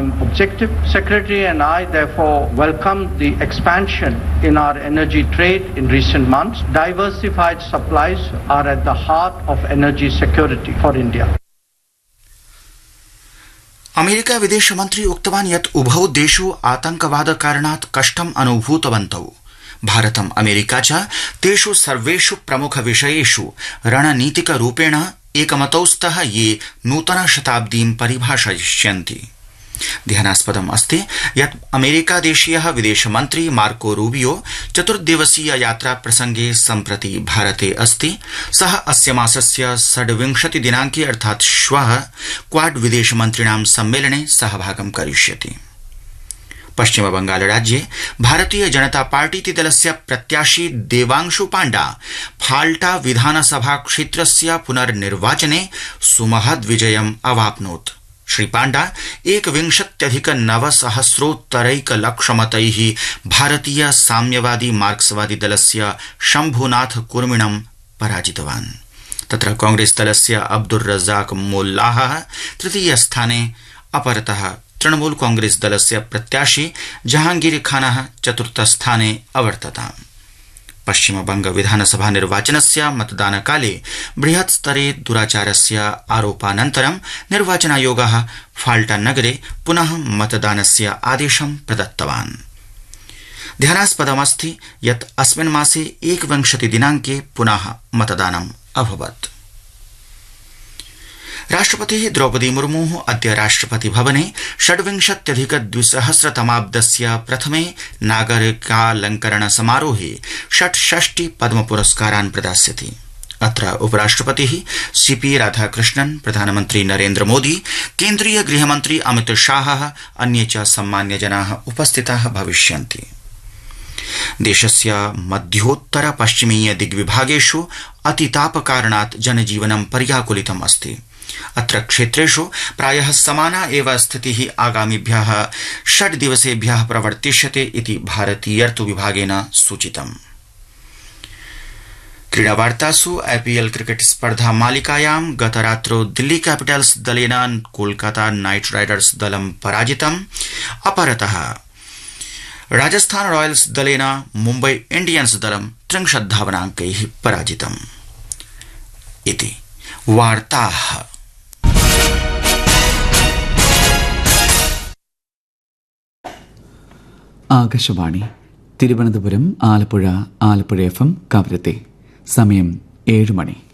time objective. Secretary and I therefore welcome the expansion in our energy trade in recent months. Diversified supplies are at the heart of energy security for India. America विदेशमन्त्री उक्तवान् यत् उभौ देशौ आतंकवाद कारणात् कष्टम् अनुभूतवन्तौ। भारतम् America च तेषु सर्वेषु प्रमुख विषयेषु रणनीतिक रूपेण एकमतौ स्तः ये नूतन शताब्दीं परिभाषयिष्यन्ति। ध्यानास्पदम् अस्ति यत् अमेरिकादेशीयः विदेशमन्त्री मार्को रूबियो चतुर्दिवसीय यात्रा प्रसंगे सम्प्रति भारते अस्ति। सः अस्य मासस्य 26 दिनाङ्के अर्थात् श्वः क्वाड विदेशमन्त्रिणां सम्मेलने सहभागं करिष्यति। पश्चिम बंगाल राज्ये भारतीय जनता पार्टीति दलस्य प्रत्याशी देवांशु पाण्डा फाल्टा विधानसभा क्षेत्रस्य पुनर्निर्वाचने सुमहद् विजयम् अवाप्नोत्। श्री पाण्डा 1,900,000 भारतीय साम्यवादी मार्क्सवादी दलस्य शम्भुनाथ कुर्मिणं पराजितवान्। तत्र कांग्रेस दलस्य अब्दुर रज़ाक मोल्लाह तृतीय स्थाने, अपरतः तृणमूल कांग्रेस दलस्य प्रत्याशी जहांगीर खानः चतुर्थ स्थाने अवर्तताम्। पश्चिम बंग विधानसभा निर्वाचनस्य मतदानकाले बृहत् स्तरे दुराचारस्य आरोपानन्तरं निर्वाचनायोगः फाल्टा नगरे पुनः मतदानस्य आदेशं प्रदत्तवान्। ध्यानास्पदमस्ति यत् अस्मिन् मासे 21 दिनाङ्के पुनः मतदानम् अभवत्। राष्ट्रपतिः द्रौपदी मुर्मुः अद्य राष्ट्रपति भवने 26,200 प्रथमे नागरिकालंकरण समारोहे 66 पद्म पुरस्कारान् प्रदास्यति। अत्र उपराष्ट्रपतिः सीपी राधाकृष्णन्, प्रधानमन्त्री नरेन्द्र मोदी, केन्द्रीय गृहमन्त्री अमित शाहः, अन्ये च सम्मान्यजनाः उपस्थिताः भविष्यन्ति। देशस्य मध्योत्तर पश्चिमीय दिग्विभागेषु अतितापकारणात् जनजीवनं पर्याकुलितम् अस्ति। अत्र क्षेत्रेषु प्रायः समाना एव स्थितिः आगामिभ्यः 6 दिवसेभ्यः प्रवर्तिष्यते इति भारतीयर्तु विभागेन सूचितम्। क्रीडावार्तासु आईपीएल क्रिकेट स्पर्धा मालिकायां गतरात्रौ दिल्ली कैपिटल्स दलेन कोलकाता नाइट राइडर्स दलं पराजितम्। अपरतः राजस्थान रॉयल्स दलेन मुम्बई इंडियंस दलं 30 धावनाङ्कैः पराजितम्। इति वार्ताः। ആകാശവാണി തിരുവനന്തപുരം, ആലപ്പുഴ, ആലപ്പുഴ FM കവരത്തെ. സമയം 7 മണി.